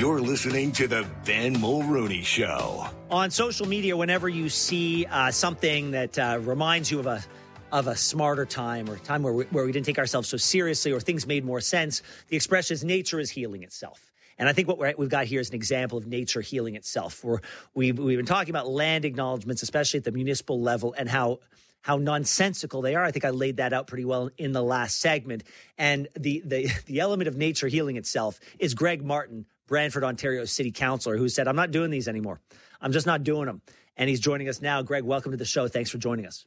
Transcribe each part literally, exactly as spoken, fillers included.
You're listening to the Ben Mulrooney Show. On social media, whenever you see uh, something that uh, reminds you of a of a smarter time or a time where we, where we didn't take ourselves so seriously or things made more sense, the expression is nature is healing itself. And I think what we're, we've got here is an example of nature healing itself. We're, we've, we've been talking about land acknowledgements, especially at the municipal level, and how how nonsensical they are. I think I laid that out pretty well in the last segment. And the the the element of nature healing itself is Greg Martin, Brantford, Ontario City Councillor, who said, I'm not doing these anymore. I'm just not doing them. And he's joining us now. Greg, welcome to the show. Thanks for joining us.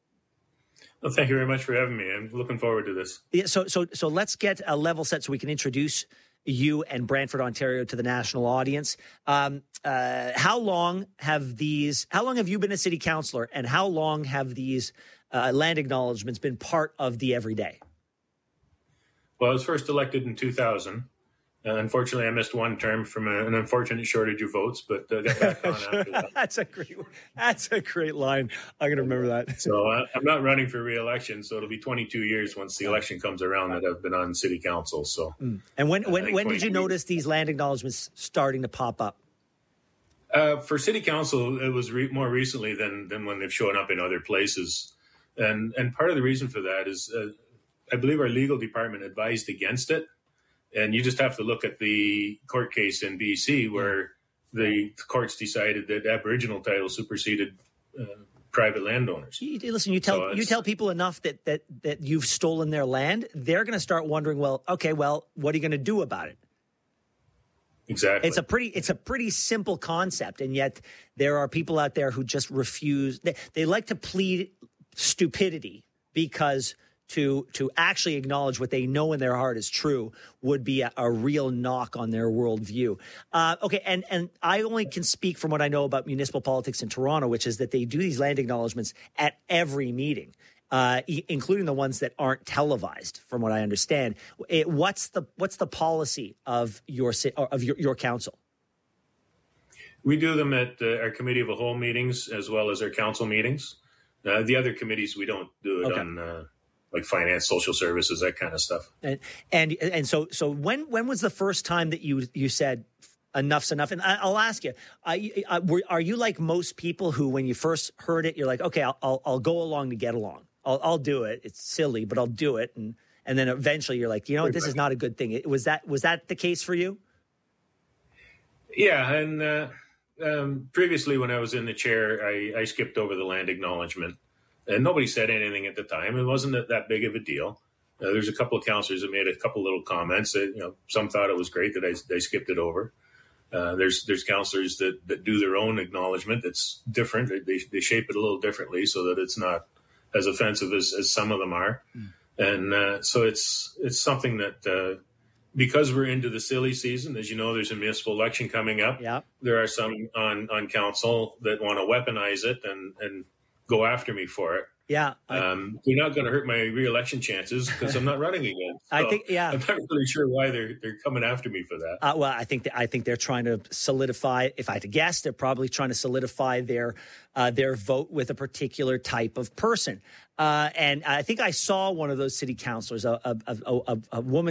Well, thank you very much for having me. I'm looking forward to this. Yeah, so so so let's get a level set so we can introduce you and Brantford, Ontario to the national audience. Um, uh, how long have these, how long have you been a city councillor, and how long have these uh, land acknowledgements been part of the everyday? Well, I was first elected in two thousand. Uh, unfortunately, I missed one term from a, an unfortunate shortage of votes, but uh, got back on after that. That's a great, that's a great line. I'm going to remember that. So uh, I'm not running for re-election, so it'll be twenty-two years once the election comes around that I've been on city council. So, mm. and when when, uh, when did you notice these land acknowledgements starting to pop up? Uh, for city council, it was re- more recently than than when they've shown up in other places, and and part of the reason for that is uh, I believe our legal department advised against it. And you just have to look at the court case in B C where the courts decided that Aboriginal title superseded uh, private landowners. You, listen, you tell so you tell people enough that that that you've stolen their land, they're going to start wondering, well, okay, well, what are you going to do about it? Exactly. It's a pretty it's a pretty simple concept, and yet there are people out there who just refuse. They, they like to plead stupidity because to to actually acknowledge what they know in their heart is true would be a, a real knock on their worldview. Uh, okay, and, and I only can speak from what I know about municipal politics in Toronto, which is that they do these land acknowledgements at every meeting, uh, e- including the ones that aren't televised, from what I understand. It, what's the what's the policy of your of your, your council? We do them at uh, our committee of the whole meetings as well as our council meetings. Uh, the other committees, we don't do it okay. on... Uh, like finance, social services, that kind of stuff. And and and so so when when was the first time that you you said enough's enough? And I, I'll ask you, I, I, were, are you like most people who, when you first heard it, you're like, okay, I'll I'll, I'll go along to get along. I'll I'll do it. It's silly, but I'll do it. And and then eventually you're like, you know what, this is not a good thing. It, was that was that the case for you? Yeah, and uh, um, previously when I was in the chair, I, I skipped over the land acknowledgement. And nobody said anything at the time. It wasn't that big of a deal. Uh, there's a couple of councillors that made a couple little comments that, you know, some thought it was great that I, they skipped it over. Uh, there's there's councillors that, that do their own acknowledgement that's different. They they shape it a little differently so that it's not as offensive as, as some of them are. Mm. And uh, so it's it's something that uh, because we're into the silly season, as you know, there's a municipal election coming up. Yeah. There are some on, on council that want to weaponize it and and go after me for it. Yeah. I, um, they're not going to hurt my re-election chances because I'm not running again. So I think, yeah. I'm not really sure why they're they're coming after me for that. Uh, well, I think that, I think they're trying to solidify. If I had to guess, they're probably trying to solidify their uh, their vote with a particular type of person. Uh, and I think I saw one of those city councillors, a, a, a, a, a woman.